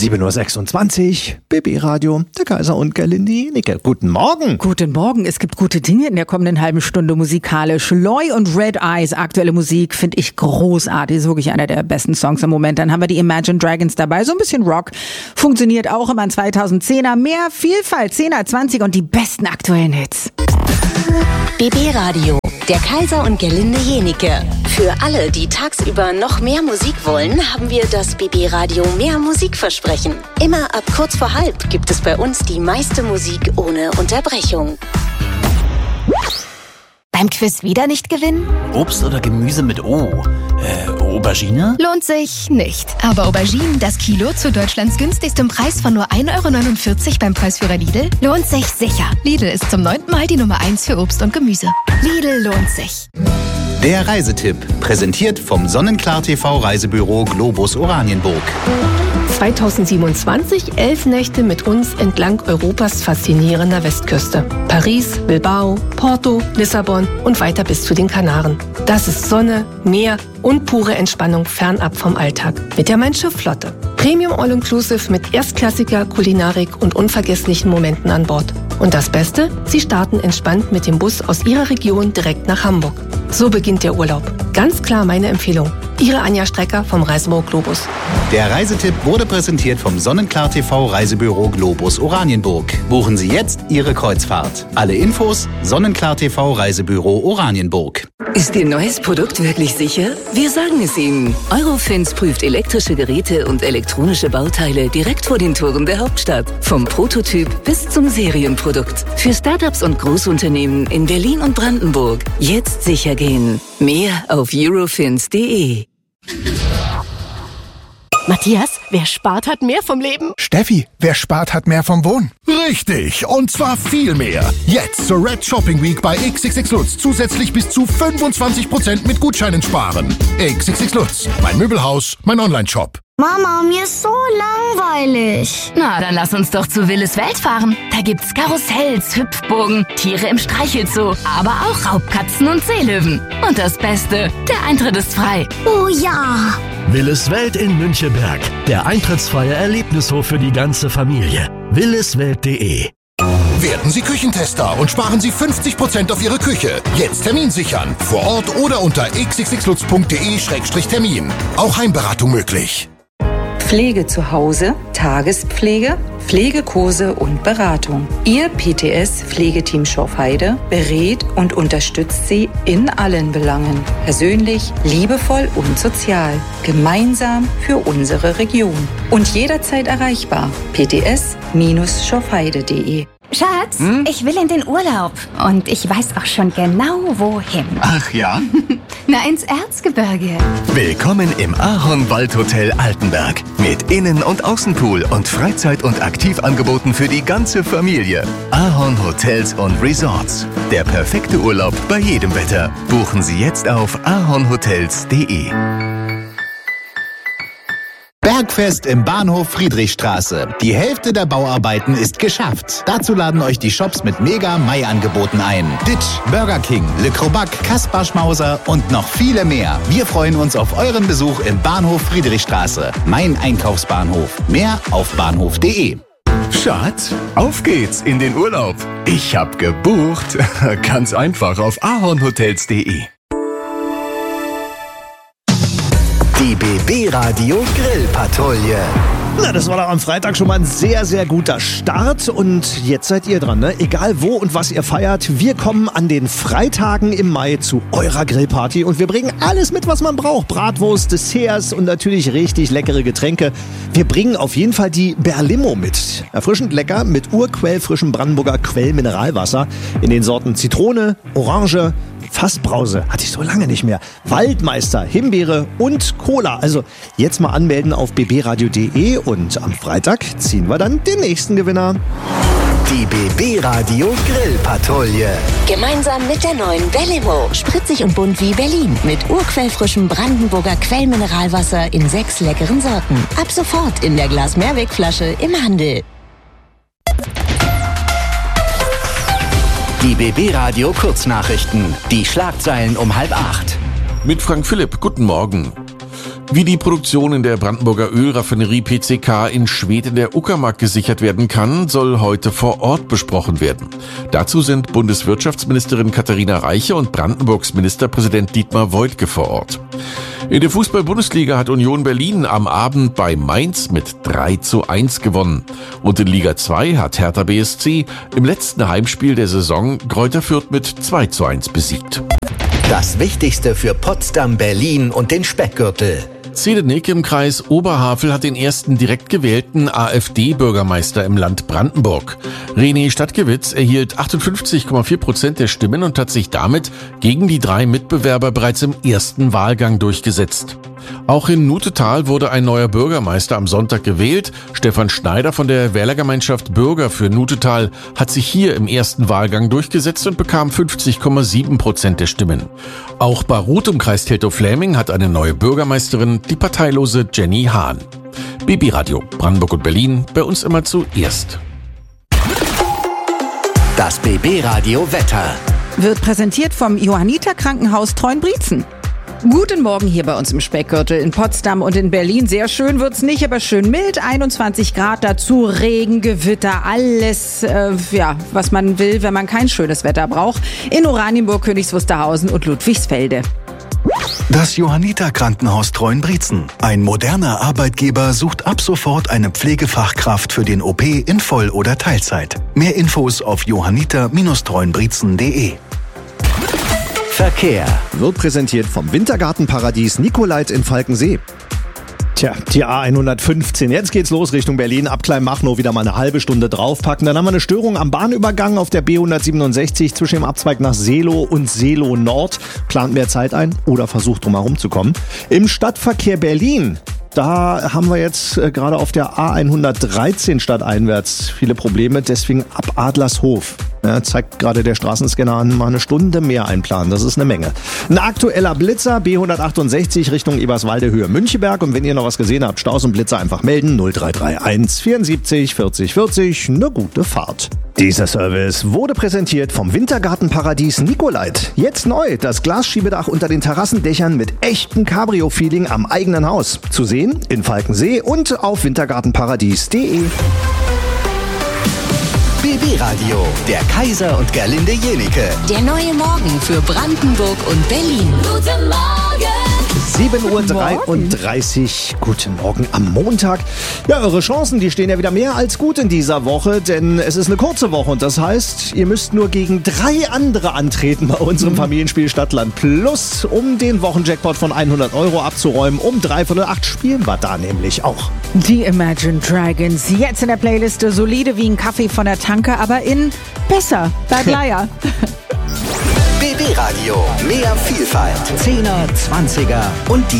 7.26 Uhr, BB Radio, der Kaiser und Gerlinde Jennecke. Guten Morgen. Guten Morgen. Es gibt gute Dinge in der kommenden halben Stunde musikalisch. Loy und Red Eyes, aktuelle Musik, finde ich großartig. Ist wirklich einer der besten Songs im Moment. Dann haben wir die Imagine Dragons dabei. So ein bisschen Rock. Funktioniert auch immer ein 2010er. Mehr Vielfalt, 10er, 20 und die besten aktuellen Hits. BB Radio, der Kaiser und Gerlinde Jennecke. Für alle, die tagsüber noch mehr Musik wollen, haben wir das BB Radio Mehr Musikversprechen. Immer ab kurz vor halb gibt es bei uns die meiste Musik ohne Unterbrechung. Beim Quiz wieder nicht gewinnen? Obst oder Gemüse mit O? Aubergine? Lohnt sich nicht. Aber Auberginen, das Kilo zu Deutschlands günstigstem Preis von nur 1,49 € beim Preisführer Lidl, lohnt sich sicher. Lidl ist zum 9. Mal die Nummer 1 für Obst und Gemüse. Lidl lohnt sich. Der Reisetipp, präsentiert vom Sonnenklar TV Reisebüro Globus Oranienburg. 2027 11 Nächte mit uns entlang Europas faszinierender Westküste. Paris, Bilbao, Porto, Lissabon und weiter bis zu den Kanaren. Das ist Sonne, Meer und pure Entspannung fernab vom Alltag. Mit der Mein Schiff Flotte. Premium All-Inclusive mit erstklassiger Kulinarik und unvergesslichen Momenten an Bord. Und das Beste? Sie starten entspannt mit dem Bus aus Ihrer Region direkt nach Hamburg. So beginnt der Urlaub. Ganz klar meine Empfehlung. Ihre Anja Strecker vom Reisebüro Globus. Der Reisetipp wurde präsentiert vom Sonnenklar TV Reisebüro Globus Oranienburg. Buchen Sie jetzt Ihre Kreuzfahrt. Alle Infos Sonnenklar TV Reisebüro Oranienburg. Ist Ihr neues Produkt wirklich sicher? Wir sagen es Ihnen. Eurofins prüft elektrische Geräte und elektronische Bauteile direkt vor den Toren der Hauptstadt. Vom Prototyp bis zum Serienprodukt. Für Startups und Großunternehmen in Berlin und Brandenburg. Jetzt sicher gehen. Mehr auf eurofins.de. Matthias, wer spart, hat mehr vom Leben. Steffi, wer spart, hat mehr vom Wohnen. Richtig, und zwar viel mehr. Jetzt zur Red Shopping Week bei XXX Lutz zusätzlich bis zu 25% mit Gutscheinen sparen. XXX Lutz, mein Möbelhaus, mein Online-Shop. Mama, mir ist so langweilig. Na, dann lass uns doch zu Willis Welt fahren. Da gibt's Karussells, Hüpfburgen, Tiere im Streichelzoo, aber auch Raubkatzen und Seelöwen. Und das Beste, der Eintritt ist frei. Oh ja! Willis Welt in Münchenberg. Der eintrittsfreie Erlebnishof für die ganze Familie. williswelt.de. Werden Sie Küchentester und sparen Sie 50% auf Ihre Küche. Jetzt Termin sichern. Vor Ort oder unter xxxlutz.de/termin. Auch Heimberatung möglich. Pflege zu Hause, Tagespflege, Pflegekurse und Beratung. Ihr PTS-Pflegeteam Schorfheide berät und unterstützt Sie in allen Belangen. Persönlich, liebevoll und sozial. Gemeinsam für unsere Region. Und jederzeit erreichbar. pts-schorfheide.de. Schatz, ich will in den Urlaub. Und ich weiß auch schon genau, wohin. Ach ja? Na, ins Erzgebirge. Willkommen im Ahorn Waldhotel Altenberg. Mit Innen- und Außenpool und Freizeit- und Aktivangeboten für die ganze Familie. Ahorn Hotels und Resorts. Der perfekte Urlaub bei jedem Wetter. Buchen Sie jetzt auf ahornhotels.de. Bergfest im Bahnhof Friedrichstraße. Die Hälfte der Bauarbeiten ist geschafft. Dazu laden euch die Shops mit Mega-Mai-Angeboten ein. Ditch, Burger King, Le Crobac, Kaspar Schmauser und noch viele mehr. Wir freuen uns auf euren Besuch im Bahnhof Friedrichstraße. Mein Einkaufsbahnhof. Mehr auf bahnhof.de. Schatz, auf geht's in den Urlaub. Ich hab gebucht. Ganz einfach auf ahornhotels.de. Die BB Radio Grillpatrouille. Na, das war doch am Freitag schon mal ein sehr, sehr guter Start. Und jetzt seid ihr dran, ne? Egal wo und was ihr feiert, wir kommen an den Freitagen im Mai zu eurer Grillparty und wir bringen alles mit, was man braucht. Bratwurst, Desserts und natürlich richtig leckere Getränke. Wir bringen auf jeden Fall die Berlimo mit. Erfrischend lecker mit urquellfrischem Brandenburger Quellmineralwasser in den Sorten Zitrone, Orange, Fassbrause, hatte ich so lange nicht mehr, Waldmeister, Himbeere und Cola. Also jetzt mal anmelden auf bbradio.de und am Freitag ziehen wir dann den nächsten Gewinner. Die BB Radio Grillpatrouille. Gemeinsam mit der neuen Berlimo. Spritzig und bunt wie Berlin. Mit urquellfrischem Brandenburger Quellmineralwasser in 6 leckeren Sorten. Ab sofort in der Glas-Mehrwegflasche im Handel. Die BB Radio Kurznachrichten. Die Schlagzeilen um 7:30. Mit Frank Philipp, guten Morgen. Wie die Produktion in der Brandenburger Ölraffinerie PCK in Schwedt in der Uckermark gesichert werden kann, soll heute vor Ort besprochen werden. Dazu sind Bundeswirtschaftsministerin Katharina Reiche und Brandenburgs Ministerpräsident Dietmar Woidke vor Ort. In der Fußball-Bundesliga hat Union Berlin am Abend bei Mainz mit 3:1 gewonnen. Und in Liga 2 hat Hertha BSC im letzten Heimspiel der Saison Greuther Fürth mit 2:1 besiegt. Das Wichtigste für Potsdam, Berlin und den Speckgürtel. Zedenick im Kreis Oberhavel hat den ersten direkt gewählten AfD-Bürgermeister im Land Brandenburg. René Stadtgewitz erhielt 58,4% der Stimmen und hat sich damit gegen die 3 Mitbewerber bereits im ersten Wahlgang durchgesetzt. Auch in Nutetal wurde ein neuer Bürgermeister am Sonntag gewählt. Stefan Schneider von der Wählergemeinschaft Bürger für Nutetal hat sich hier im ersten Wahlgang durchgesetzt und bekam 50,7% der Stimmen. Auch Barut im Kreis Teltow-Fläming hat eine neue Bürgermeisterin, die parteilose Jenny Hahn. BB Radio, Brandenburg und Berlin, bei uns immer zuerst. Das BB Radio Wetter wird präsentiert vom Johanniter Krankenhaus Treuenbrietzen. Guten Morgen hier bei uns im Speckgürtel in Potsdam und in Berlin. Sehr schön wird's nicht, aber schön mild. 21 Grad, dazu Regen, Gewitter, alles, was man will, wenn man kein schönes Wetter braucht. In Oranienburg, Königs Wusterhausen und Ludwigsfelde. Das Johanniter Krankenhaus Treuenbrietzen. Ein moderner Arbeitgeber sucht ab sofort eine Pflegefachkraft für den OP in Voll- oder Teilzeit. Mehr Infos auf johanniter-treuenbrietzen.de. Verkehr wird präsentiert vom Wintergartenparadies Nikolait in Falkensee. Tja, die A115. Jetzt geht's los Richtung Berlin. Ab Kleinmachnow wieder mal eine halbe Stunde draufpacken. Dann haben wir eine Störung am Bahnübergang auf der B167 zwischen dem Abzweig nach Seelow und Seelow Nord. Plant mehr Zeit ein oder versucht drum herum zu kommen. Im Stadtverkehr Berlin. Da haben wir jetzt gerade auf der A113 stadteinwärts viele Probleme, deswegen ab Adlershof. Ja, zeigt gerade der Straßenscanner an, mal eine Stunde mehr einplanen, das ist eine Menge. Ein aktueller Blitzer, B168 Richtung Eberswalde Höhe Müncheberg. Und wenn ihr noch was gesehen habt, Staus und Blitzer einfach melden, 0331 74 40 40, eine gute Fahrt. Dieser Service wurde präsentiert vom Wintergartenparadies Nikolait. Jetzt neu, das Glasschiebedach unter den Terrassendächern mit echtem Cabrio-Feeling am eigenen Haus. Zu sehen in Falkensee und auf wintergartenparadies.de. BB Radio, der Kaiser und Gerlinde Jenike. Der neue Morgen für Brandenburg und Berlin. Guten Morgen! 7:33 Uhr. Guten Morgen am Montag. Ja, eure Chancen, die stehen ja wieder mehr als gut in dieser Woche, denn es ist eine kurze Woche und das heißt, ihr müsst nur gegen 3 andere antreten bei unserem Familienspiel Stadtland Plus, um den Wochenjackpot von 100 € abzuräumen. Um 7:45 spielen wir da nämlich auch. Die Imagine Dragons, jetzt in der Playliste, solide wie ein Kaffee von der Tanke, aber in besser, bei Bleier. BB Radio, mehr Vielfalt, 10er, 20er und die